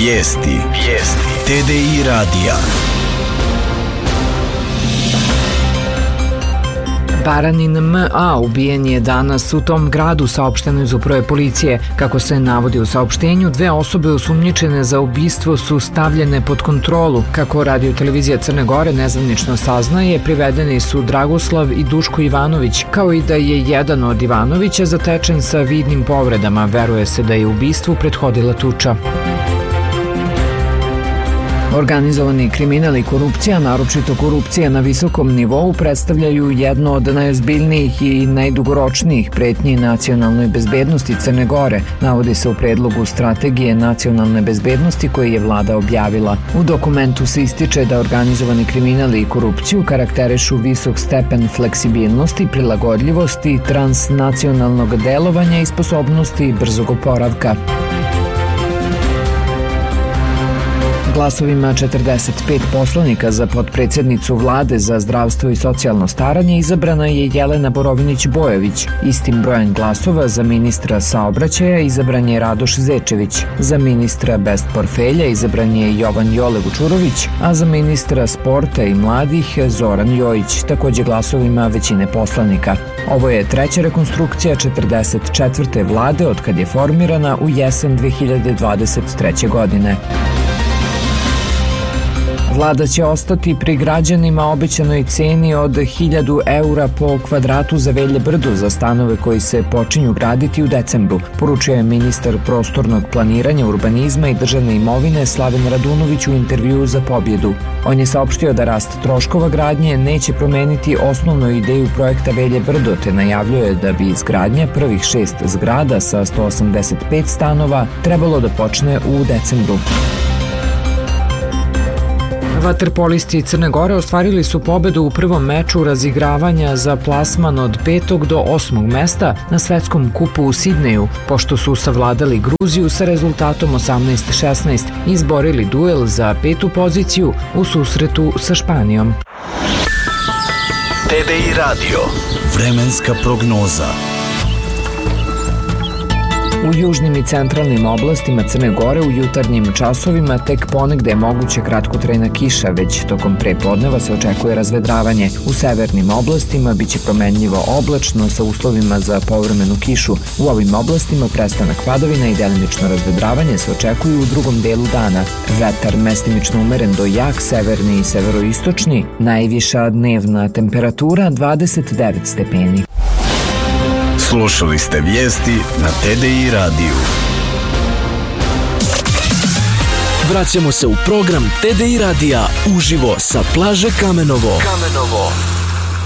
Vijesti. TDI radija. Baranin M.A. ubijen je danas u tom gradu, saopšteno iz uprave policije. Kako se navodi u saopštenju, 2 osobe osumnjičene za ubistvo su stavljene pod kontrolu. Kako Radio televizija Crne Gore nezvanično saznaje, privedeni su Dragoslav i Duško Ivanović, kao i da je jedan od Ivanovića zatečen sa vidnim povredama. Veruje se da je ubistvu prethodila tuča. Organizovani kriminal i korupcija, naročito korupcija na visokom nivou, predstavljaju jedno od najozbiljnijih i najdugoročnijih pretnji nacionalnoj bezbednosti Crne Gore, navodi se u predlogu strategije nacionalne bezbednosti koji je vlada objavila. U dokumentu se ističe da organizovani kriminal i korupciju karakterišu visok stepen fleksibilnosti, prilagodljivosti, transnacionalnog delovanja i sposobnosti brzog oporavka. Glasovima 45 poslanika za potpredsednicu vlade za zdravstvo i socijalno staranje izabrana je Jelena Borovinić-Bojović. Istim brojem glasova za ministra saobraćaja izabran je Radoš Zečević. Za ministra bez portfelja izabran je Jovan Jole Vučurović, a za ministra sporta i mladih Zoran Jojić, takođe glasovima većine poslanika. Ovo je treća rekonstrukcija 44. vlade od kad je formirana u jesen 2023. godine. Vlada će ostati pri građanima obećanoj ceni od 1000 eura po kvadratu za Velje Brdo za stanove koji se počinju graditi u decembru, poručio je ministar prostornog planiranja, urbanizma i državne imovine Slaven Radunović u intervjuu za Pobjedu. On je saopštio da rast troškova gradnje neće promeniti osnovnu ideju projekta Velje Brdo, te najavljuje da bi izgradnja prvih 6 zgrada sa 185 stanova trebalo da počne u decembru. Vaterpolisti Crne Gore ostvarili su pobedu u prvom meču razigravanja za plasman od 5. do 8. mesta na svetskom kupu u Sidneju, pošto su savladali Gruziju sa rezultatom 18-16 i izborili duel za 5. poziciju u susretu sa Španijom. TDI radio. Vremenska prognoza. U južnim i centralnim oblastima Crne Gore u jutarnjim časovima tek ponegde je moguće kratkotrajna kiša, već tokom prepodneva se očekuje razvedravanje. U severnim oblastima biće promenljivo oblačno sa uslovima za povremenu kišu. U ovim oblastima prestanak padavina i delimično razvedravanje se očekuju u drugom delu dana. Vetar mestimično umeren do jak, severni i severoistočni, najviša dnevna temperatura 29 stepeni. Slušali ste vijesti na TDI radiju. Vraćamo se u program TDI radija uživo sa plaže Kamenovo.